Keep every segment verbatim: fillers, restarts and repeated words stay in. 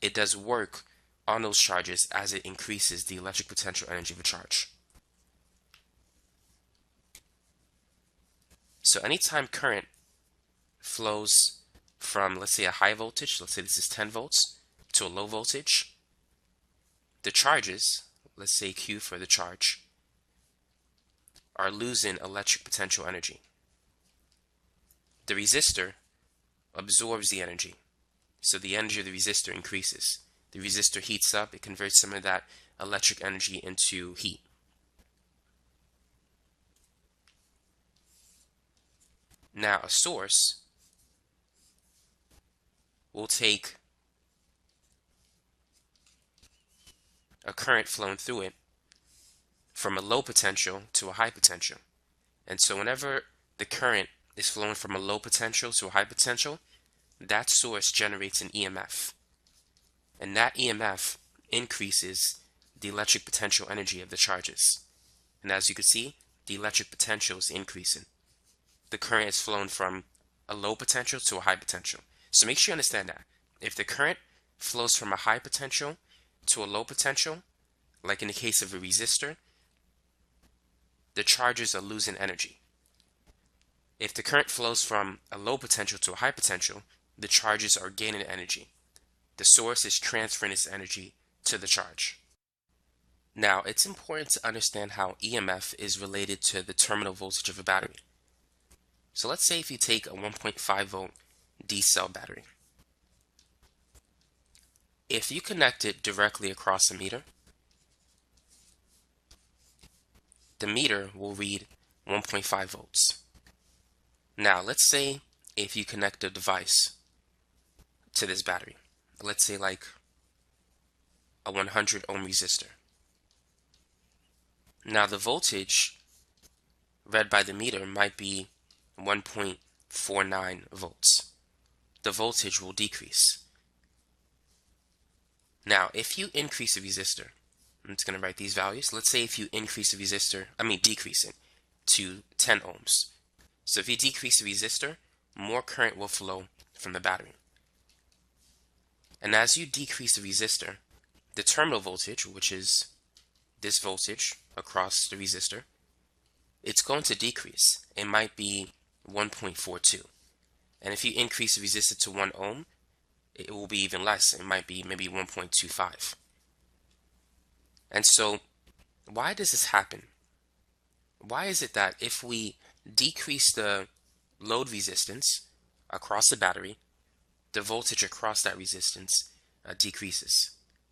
it does work on those charges as it increases the electric potential energy of a charge. So anytime current flows from, let's say, a high voltage, let's say this is ten volts, to a low voltage, the charges, let's say Q for the charge, are losing electric potential energy. The resistor absorbs the energy, so the energy of the resistor increases. The resistor heats up, it converts some of that electric energy into heat. Now a source will take a current flowing through it from a low potential to a high potential. And so whenever the current is flowing from a low potential to a high potential, that source generates an E M F. And that E M F increases the electric potential energy of the charges. And as you can see, the electric potential is increasing. The current is flowing from a low potential to a high potential. So make sure you understand that. If the current flows from a high potential to a low potential, like in the case of a resistor, the charges are losing energy. If the current flows from a low potential to a high potential, the charges are gaining energy. The source is transferring its energy to the charge. Now, it's important to understand how E M F is related to the terminal voltage of a battery. So let's say if you take a one point five volt D cell battery. If you connect it directly across a meter, the meter will read one point five volts. Now, let's say if you connect a device to this battery, let's say like a one hundred ohm resistor. Now, the voltage read by the meter might be one point four nine volts. The voltage will decrease. Now, if you increase the resistor, I'm just going to write these values. Let's say if you increase the resistor, I mean decrease it to ten ohms. So if you decrease the resistor, more current will flow from the battery. And as you decrease the resistor, the terminal voltage, which is this voltage across the resistor, it's going to decrease. It might be one point four two. And if you increase the resistor to one ohm, it will be even less. It might be maybe one point two five. And so, why does this happen? Why is it that if we decrease the load resistance across the battery, the voltage across that resistance uh, decreases?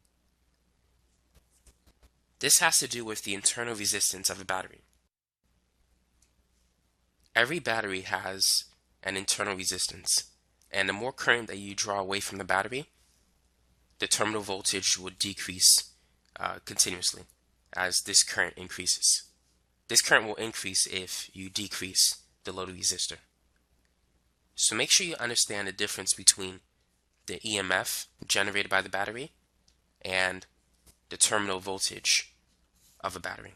This has to do with the internal resistance of a battery. Every battery has an internal resistance, and the more current that you draw away from the battery, the terminal voltage would decrease uh, continuously as this current increases. This current will increase if you decrease the load resistor. So make sure you understand the difference between the E M F generated by the battery and the terminal voltage of a battery.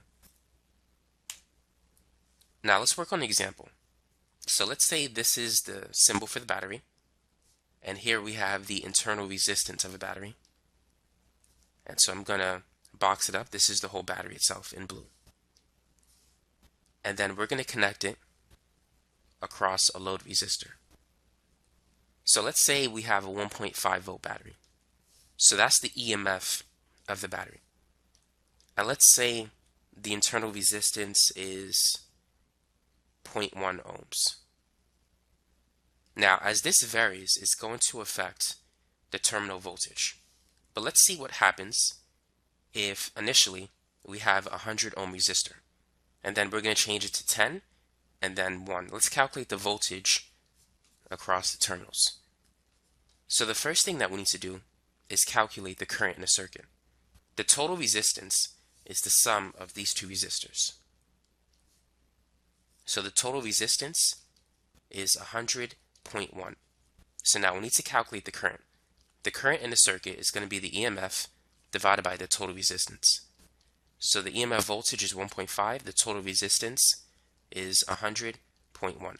Now let's work on an example. So let's say this is the symbol for the battery, and here we have the internal resistance of a battery. And so I'm going to box it up. This is the whole battery itself in blue. And then we're going to connect it across a load resistor. So let's say we have a one point five volt battery. So that's the E M F of the battery. And let's say the internal resistance is zero point one ohms. Now, as this varies, it's going to affect the terminal voltage. But let's see what happens if initially we have a one hundred ohm resistor. And then we're going to change it to ten and then one. Let's calculate the voltage across the terminals. So the first thing that we need to do is calculate the current in the circuit. The total resistance is the sum of these two resistors. So the total resistance is one hundred point one. So now we need to calculate the current. The current in the circuit is going to be the E M F divided by the total resistance. So the E M F voltage is one point five, the total resistance is one hundred point one.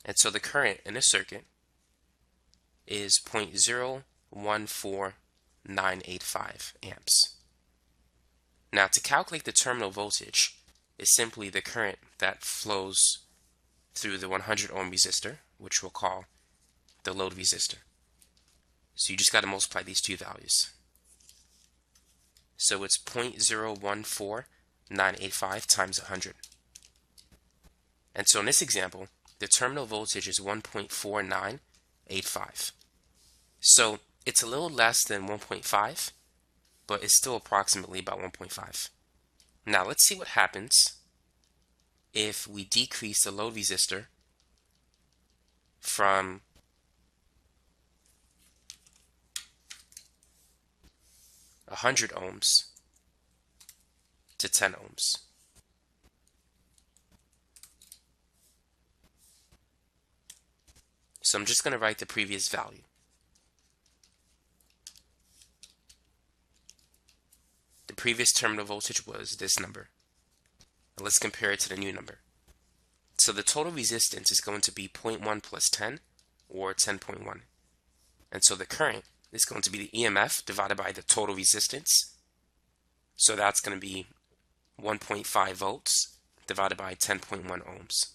And so the current in this circuit is zero point zero one four nine eight five amps. Now, to calculate the terminal voltage is simply the current that flows through the one hundred ohm resistor, which we'll call the load resistor. So you just got to multiply these two values. So it's zero point zero one four nine eight five times one hundred. And so in this example, the terminal voltage is one point four nine eight five. So it's a little less than one point five, but it's still approximately about one point five. Now let's see what happens if we decrease the load resistor from one hundred ohms to ten ohms. So I'm just going to write the previous value. The previous terminal voltage was this number. Now let's compare it to the new number. So the total resistance is going to be zero point one plus ten, or ten point one. And so the current is going to be the E M F divided by the total resistance. So that's going to be one point five volts divided by ten point one ohms.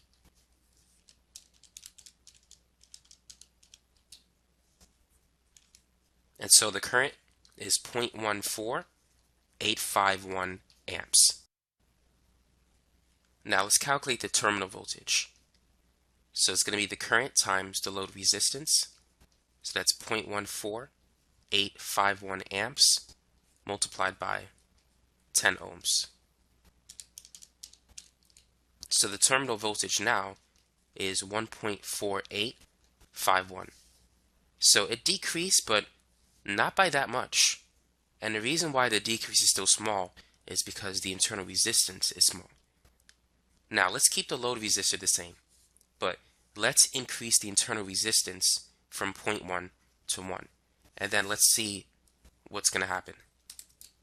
And so the current is zero point one four eight five one amps. Now let's calculate the terminal voltage. So it's going to be the current times the load resistance. So that's zero point one four eight five one amps multiplied by ten ohms. So the terminal voltage now is one point four eight five one. So it decreased, but not by that much. And the reason why the decrease is still small is because the internal resistance is small. Now let's keep the load resistor the same, but let's increase the internal resistance from zero point one to one. And then let's see what's going to happen.